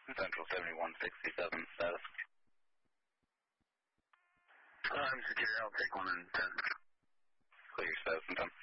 Central 7167 status. I'm secure. I'll take 1 and 10. Clear status and 10.